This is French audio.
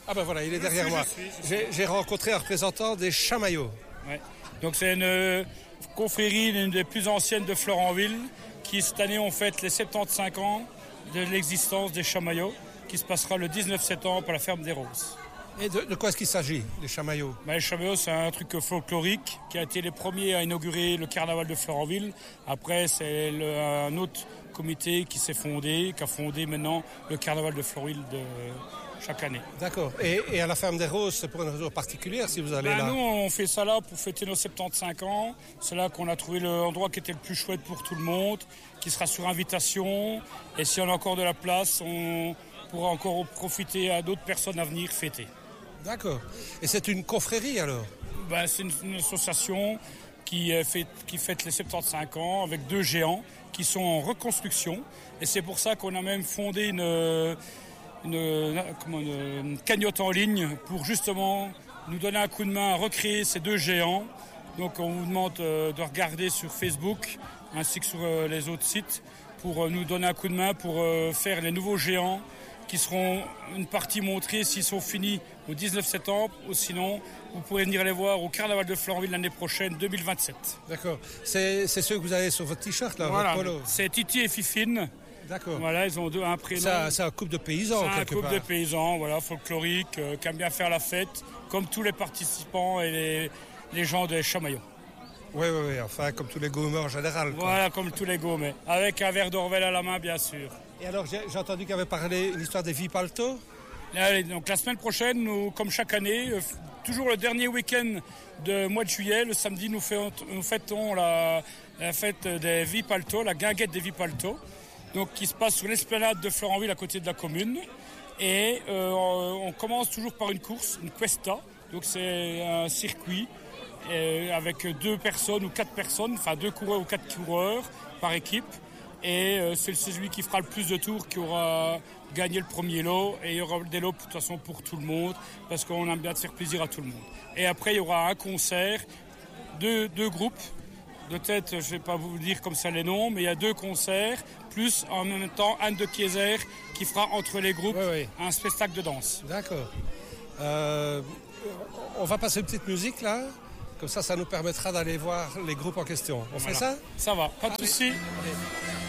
Ah ben voilà, il est derrière moi. Je suis. J'ai rencontré un représentant des Chamaillots. Ouais. Donc c'est une confrérie, une des plus anciennes de Florentville, qui cette année on fête les 75 ans de l'existence des Chamaillots, qui se passera le 19 septembre à la ferme des Roses. Et de quoi est-ce qu'il s'agit, les Chamaillots? Les Chamaillots, c'est un truc folklorique qui a été les premiers à inaugurer le carnaval de Florentville. Après, c'est un autre comité qui s'est fondé, qui a fondé maintenant le carnaval de Florentville de chaque année. D'accord. Et à la ferme des Roses, c'est pour une raison particulière si vous allez là? Nous, on fait ça là pour fêter nos 75 ans. C'est là qu'on a trouvé l'endroit qui était le plus chouette pour tout le monde, qui sera sur invitation. Et si on a encore de la place, on pourra encore profiter à d'autres personnes à venir fêter. D'accord. Et c'est une confrérie alors? C'est une association qui fête les 75 ans avec 2 géants qui sont en reconstruction. Et c'est pour ça qu'on a même fondé une cagnotte en ligne pour justement nous donner un coup de main à recréer ces 2 géants. Donc on vous demande de regarder sur Facebook ainsi que sur les autres sites pour nous donner un coup de main pour faire les nouveaux géants qui seront une partie montrée s'ils sont finis au 19 septembre, ou sinon vous pourrez venir les voir au Carnaval de Florentville l'année prochaine, 2027. D'accord. C'est ceux que vous avez sur votre t-shirt là, voilà. votre polo. C'est Titi et Fifine. D'accord. Voilà, ils ont un prénom. C'est un couple de paysans quelque part. C'est un couple de paysans, voilà, folklorique, qui aiment bien faire la fête, comme tous les participants et les gens des Chamaillots. Oui, enfin, comme tous les gourmets en général. Voilà, comme tous les gourmets. Avec un verre d'Orvel à la main, bien sûr. Et alors, j'ai entendu qu'il avait parlé une histoire des Vipalto. Allez, donc la semaine prochaine, nous, comme chaque année, toujours le dernier week-end de mois de juillet, le samedi, nous fêtons la fête des Vipalto, la guinguette des Vipalto, donc qui se passe sur l'esplanade de Florentville à côté de la commune. Et on commence toujours par une course, une cuesta. Donc c'est un circuit avec 2 personnes ou 4 personnes, enfin 2 coureurs ou 4 coureurs par équipe. Et c'est celui qui fera le plus de tours qui aura gagné le premier lot. Et il y aura des lots de toute façon pour tout le monde, parce qu'on aime bien de faire plaisir à tout le monde. Et après, il y aura un concert, deux groupes. De tête, je ne vais pas vous dire comme ça les noms, mais il y a 2 concerts, plus en même temps Anne de Kieser qui fera entre les groupes un spectacle de danse. D'accord. On va passer une petite musique là. Comme ça nous permettra d'aller voir les groupes en question. On fait ça? Ça va, pas de souci.